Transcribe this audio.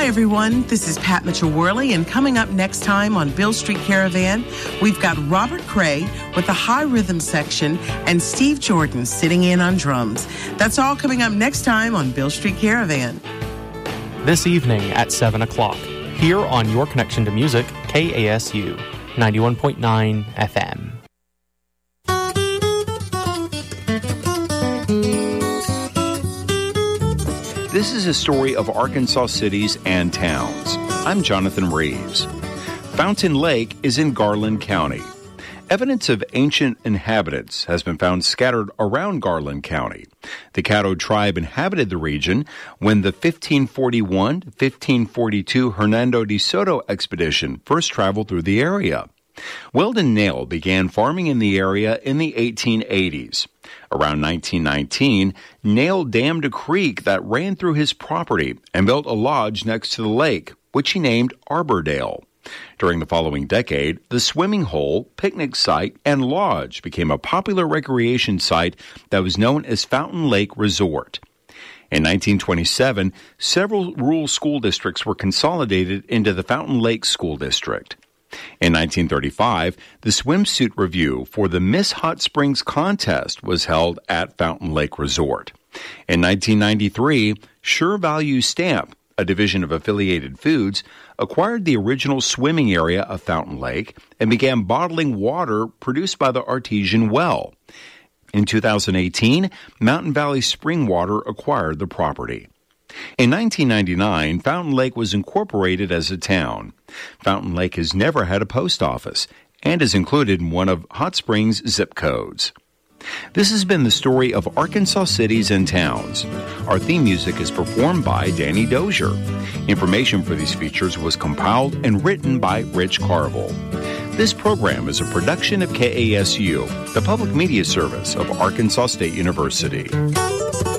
Hi, everyone. This is Pat Mitchell-Worley, and coming up next time on Bill Street Caravan, we've got Robert Cray with the high rhythm section and Steve Jordan sitting in on drums. That's all coming up next time on Bill Street Caravan. This evening at 7 o'clock, here on Your Connection to Music, KASU, 91.9 FM. This is a story of Arkansas cities and towns. I'm Jonathan Reeves. Fountain Lake is in Garland County. Evidence of ancient inhabitants has been found scattered around Garland County. The Caddo tribe inhabited the region when the 1541-1542 Hernando de Soto expedition first traveled through the area. Weldon Nail began farming in the area in the 1880s. Around 1919, Nail dammed a creek that ran through his property and built a lodge next to the lake, which he named Arbordale. During the following decade, the swimming hole, picnic site, and lodge became a popular recreation site that was known as Fountain Lake Resort. In 1927, several rural school districts were consolidated into the Fountain Lake School District. In 1935, the swimsuit review for the Miss Hot Springs contest was held at Fountain Lake Resort. In 1993, Sure Value Stamp, a division of Affiliated Foods, acquired the original swimming area of Fountain Lake and began bottling water produced by the artesian well. In 2018, Mountain Valley Spring Water acquired the property. In 1999, Fountain Lake was incorporated as a town. Fountain Lake has never had a post office and is included in one of Hot Springs' zip codes. This has been the story of Arkansas cities and towns. Our theme music is performed by Danny Dozier. Information for these features was compiled and written by Rich Carville. This program is a production of KASU, the public media service of Arkansas State University.